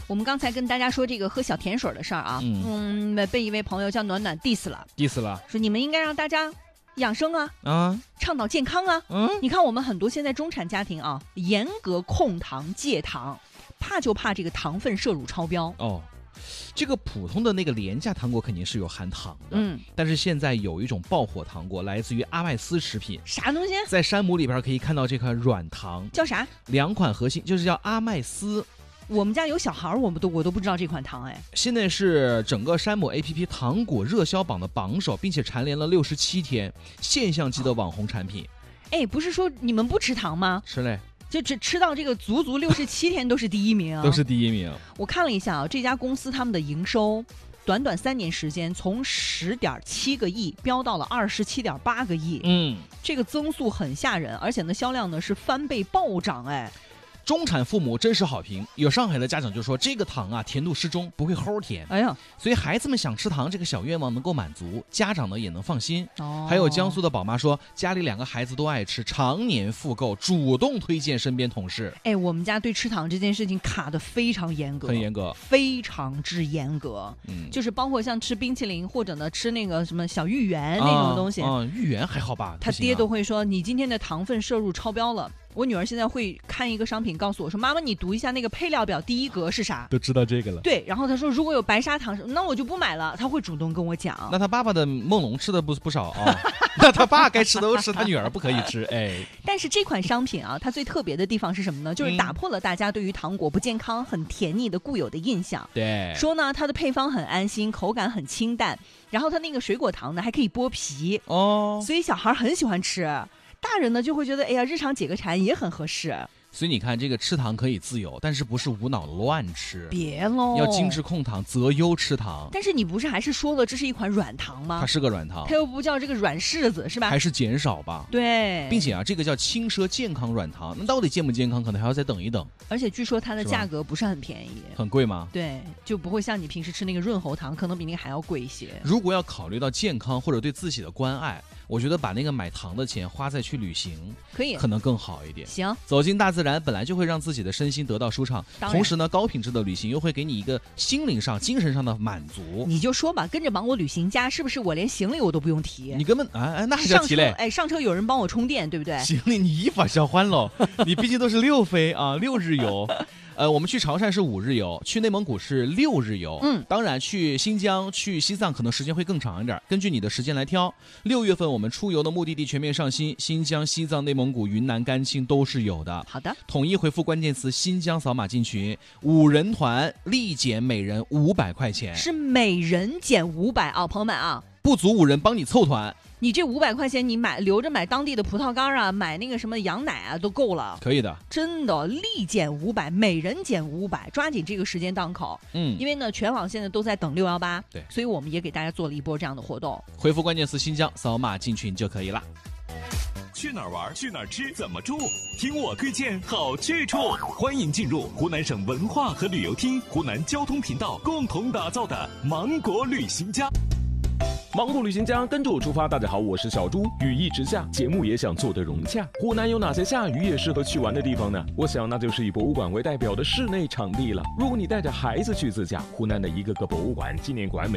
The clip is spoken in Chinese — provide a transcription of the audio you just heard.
我们刚才跟大家说这个喝小甜水的事儿啊，被一位朋友叫暖暖 diss 了，说你们应该让大家养生啊，倡导健康啊。你看我们很多现在中产家庭啊，严格控糖戒糖，怕就怕这个糖分摄入超标。 这个普通的那个廉价糖果肯定是有含糖的，但是现在有一种爆火糖果，来自于阿麦斯食品， 啥东西？ 在山姆里边可以看到这款软糖， 叫啥 ？2款核心就是叫阿麦斯。 我们家有小孩，我都不知道这款糖哎。 现在是整个山姆 APP 糖果热销榜的榜首，并且蝉联了67天，现象级的网红产品。 不是说你们不吃糖吗？ 吃嘞。 就只吃到这个足67天都是第一名， 都是第一名。 我看了一下这家公司他们的营收，短短3年时间从10.7个亿飙到了27.8个亿，这个增速很吓人，而且呢销量呢是翻倍暴涨中产父母真实好评，有上海的家长就说这个糖啊甜度适中，不会齁甜。所以孩子们想吃糖这个小愿望能够满足，家长呢也能放心。还有江苏的宝妈说家里2个孩子都爱吃，常年复购，主动推荐身边同事。 我们家对吃糖这件事情卡得非常严格， 很严格， 非常之严格。就是包括像吃冰淇淋或者呢吃那个什么小芋圆那种东西， 芋圆还好吧？ 他爹都会说你今天的糖分摄入超标了。我女儿现在会看一个商品，告诉我说：“妈妈，你读一下那个配料表，第一格是啥？” 都知道这个了。 对，然后她说如果有白砂糖，那我就不买了。她会主动跟我讲。 那他爸爸的梦龙吃的不少啊，那他爸该吃的都吃，他女儿不可以吃。 但是这款商品啊，它最特别的地方是什么呢？就是打破了大家对于糖果不健康、很甜腻的固有的印象。 对， 说呢，它的配方很安心，口感很清淡，然后它那个水果糖呢还可以剥皮所以小孩很喜欢吃。大人呢就会觉得日常解个馋也很合适。 所以你看，这个吃糖可以自由，但是不是无脑乱吃， 别喽， 要精致控糖，择优吃糖。 但是你不是还是说了这是一款软糖吗？ 它是个软糖， 它又不叫这个软柿子是吧？ 还是减少吧。 对， 并且这个叫轻奢健康软糖，那到底健不健康，可能还要再等一等。 而且据说它的价格不是很便宜， 很贵吗？ 对，就不会像你平时吃那个润喉糖，可能比那个还要贵一些。 如果要考虑到健康或者对自己的关爱，我觉得把那个买糖的钱花在去旅行，可能更好一点。 行， 走进大自然本来就会让自己的身心得到舒畅，同时呢，高品质的旅行又会给你一个心灵上、精神上的满足。 你就说吧，跟着芒果旅行家，是不是我连行李我都不用提？ 你根本那还叫提嘞？ 上车有人帮我充电，对不对？ 行李你依法交换喽，你毕竟都是6飞啊，6日游。我们去潮汕是5日游，去内蒙古是6日游。当然去新疆、去西藏可能时间会更长一点，根据你的时间来挑。6月份我们出游的目的地全面上新，新疆、西藏、内蒙古、云南、甘青都是有的。 好的， 统一回复关键词新疆，扫码进群，5人团立减每人500块钱， 是每人减500啊，朋友们啊， 不足5人帮你凑团。 你这500块钱，你留着买当地的葡萄干啊，买那个什么羊奶啊，都够了。 可以的， 真的，立减500，每人减500，抓紧这个时间档口。因为呢，全网现在都在等618， 对， 所以我们也给大家做了一波这样的活动。 回复关键词新疆，扫码进群就可以了。 去哪儿玩？去哪儿吃？怎么住？听我推荐好去处。欢迎进入湖南省文化和旅游厅、湖南交通频道共同打造的芒果旅行家。 芒果旅行家跟着我出发。大家好，我是小猪。雨一直下，节目也想做得融洽。湖南有哪些下雨也适合去玩的地方呢？我想那就是以博物馆为代表的室内场地了。如果你带着孩子去自驾，湖南的一个个博物馆、纪念馆